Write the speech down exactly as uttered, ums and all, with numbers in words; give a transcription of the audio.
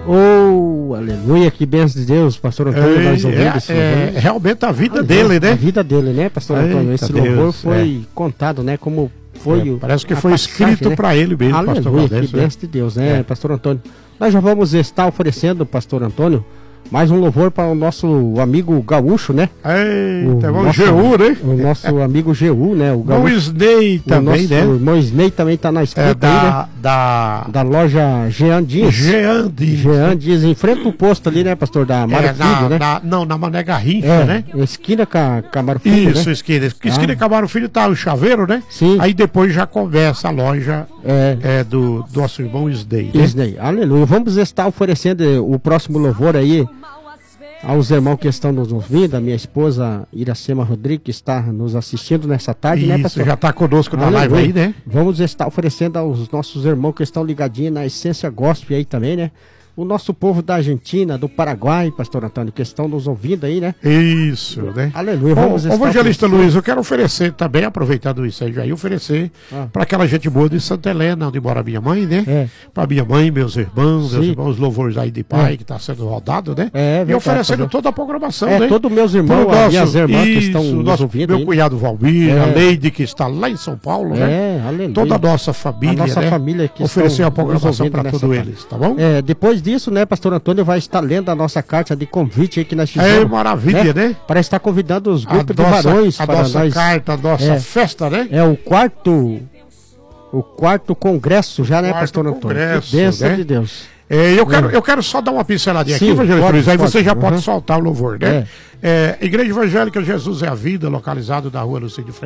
Oh, aleluia, que bênção de Deus, pastor Antônio, é, nós ouvimos esse louvor. É, é realmente a vida ah, dele, né? A vida dele, né, pastor Eita Antônio? Esse Deus, louvor foi é. contado, né, como foi é, o... Parece que foi passagem, escrito né? para ele mesmo, aleluia, pastor Aleluia, Valdez, que né? bênção de Deus, né, É. pastor Antônio? Nós já vamos estar oferecendo, pastor Antônio, mais um louvor para o nosso amigo gaúcho, né? Eita, o nosso, G U, né? O nosso amigo G U, né? O gaúcho. O Isney também, o né? O irmão Isney também tá na escuta é da, aí, né? Da... Da loja Jean Dias. Jean Dias. Jean Dias, em frente ao posto ali, né, pastor? Da Mário é, Filho, na, né? Na, não, na Mané Garrincha, é, né? Esquina com a Camaro Filho, Isso, né? esquina. Esquina ah. Camaro Filho tá o chaveiro, né? Sim. Aí depois já começa a loja é. É, do, do nosso irmão Isney, né? Isney, aleluia. Vamos estar oferecendo o próximo louvor aí aos irmãos que estão nos ouvindo, a minha esposa Iracema Rodrigues, que está nos assistindo nessa tarde, Isso, né, pastor? já está conosco na aleluia. live aí, né? Vamos estar oferecendo aos nossos irmãos que estão ligadinhos na Essência Gospel aí também, né? O nosso povo da Argentina, do Paraguai, pastor Antônio, que estão nos ouvindo aí, né? Isso, né? Aleluia. Vamos Bom, evangelista Luiz, eu quero oferecer também, aproveitando isso aí, já ia oferecer ah. para aquela gente boa de Santa Helena, onde mora minha mãe, né? É. Para minha mãe, meus irmãos, Sim. meus irmãos louvores aí de pai, é. que está sendo rodado, né? É, verdade, e oferecendo pastor. toda a programação, é, né? Todos meus irmãos, nosso, minhas irmãs isso, que estão nos nosso, ouvindo. Meu aí. cunhado Valmir, é. a Leide, que está lá em São Paulo, é, né? Aleluia. Toda a nossa família, a nossa né? família que oferecer a programação para todos eles, tá bom? É, depois disso, né, pastor Antônio vai estar lendo a nossa carta de convite aí que nós fizemos. É maravilha, né? né? Para estar convidando os grupos a de nossa, varões a para nossa nós. carta, a nossa é, festa, né? É o quarto o quarto congresso já, né, pastor Antônio? Congresso, Bênção né? de Deus. É, eu, quero, é. eu quero só dar uma pinceladinha Sim, aqui, evangelista Luiz, aí pode, você já uhum. pode soltar o louvor, né? É. É, Igreja Evangélica Jesus é a Vida, localizado na rua Lucídio Freire